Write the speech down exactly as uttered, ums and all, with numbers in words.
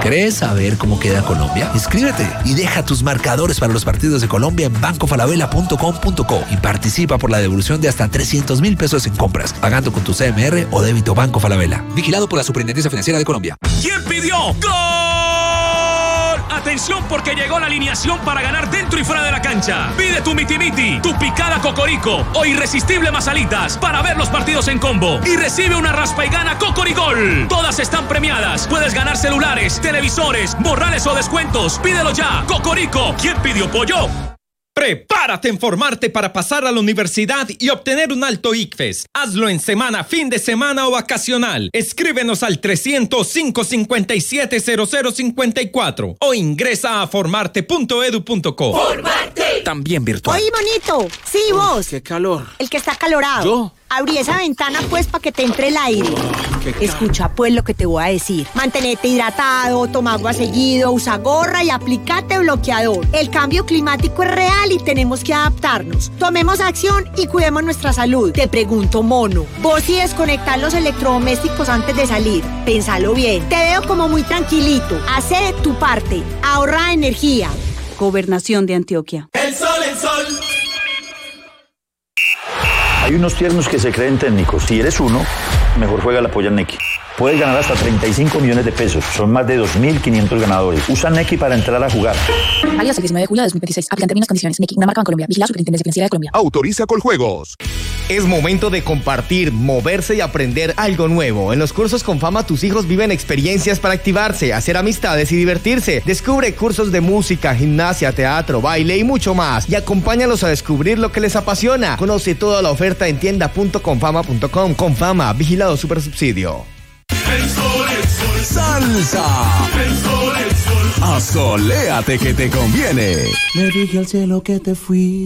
¿Querés saber cómo queda Colombia? Inscríbete y deja tus marcadores para los partidos de Colombia en banco falabella punto com punto co y participa por la devolución de hasta trescientos mil pesos en compras, pagando con tu C M R o débito Banco Falabella. Vigilado por la Superintendencia Financiera de Colombia. ¿Quién pidió gol? Atención, porque llegó la alineación para ganar dentro y fuera de la cancha. Pide tu miti miti, tu picada cocorico o irresistible masalitas para ver los partidos en combo y recibe una raspa y gana Cocorigol. Todas están premiadas. Puedes ganar celulares, televisores, morrales o descuentos. Pídelo ya. Cocorico. ¿Quién pidió pollo? Prepárate en formarte para pasar a la universidad y obtener un alto I C F E S. Hazlo en semana, fin de semana o vacacional. Escríbenos al trescientos, cinco cincuenta y siete, cero cero cincuenta y cuatro o ingresa a formarte punto edu punto co. ¡Formarte! También virtual. Oye, monito. Sí, vos. ¡Qué calor! El que está acalorado. ¿Yo? Abrí esa ventana, pues, para que te entre el aire. Qué Escucha, pues, lo que te voy a decir. Mantenete hidratado, toma agua seguido, usa gorra y aplícate bloqueador. El cambio climático es real y tenemos que adaptarnos. Tomemos acción y cuidemos nuestra salud. Te pregunto, mono, vos si desconectar los electrodomésticos antes de salir, pensalo bien. Te veo como muy tranquilito. Hacé tu parte. Ahorra energía. Gobernación de Antioquia. El sol, el sol. Hay unos tiernos que se creen técnicos. Si eres uno, mejor juega la polla Nequi. Puedes ganar hasta treinta y cinco millones de pesos. Son más de dos mil quinientos ganadores. Usa Nequi para entrar a jugar. Válido hasta el diecinueve de julio de dos mil veintiséis. Aplican términos y condiciones. Nequi, una marca Bancolombia. Vigilado Superintendencia Financiera de Colombia. Autoriza Coljuegos. Es momento de compartir, moverse y aprender algo nuevo. En los cursos con Fama, tus hijos viven experiencias para activarse, hacer amistades y divertirse. Descubre cursos de música, gimnasia, teatro, baile y mucho más. Y acompáñalos a descubrir lo que les apasiona. Conoce toda la oferta en tienda punto confama punto com. Confama, vigilado Supersubsidio. El sol, el sol. Salsa. El sol, el sol. Asoléate que te conviene. Le dije al cielo que te fui.